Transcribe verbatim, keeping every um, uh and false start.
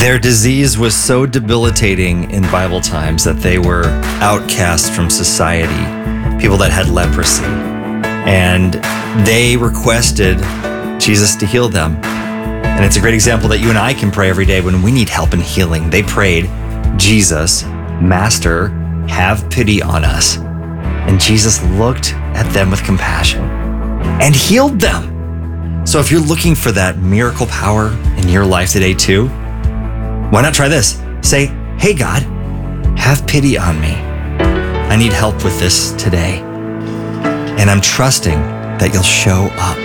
Their disease was so debilitating in Bible times that they were outcast from society, people that had leprosy. And they requested Jesus to heal them. And it's a great example that you and I can pray every day when we need help in healing. They prayed, Jesus, Master, have pity on us. And Jesus looked at them with compassion and healed them. So if you're looking for that miracle power in your life today too, why not try this? Say, hey God, have pity on me. I need help with this today. And I'm trusting that you'll show up.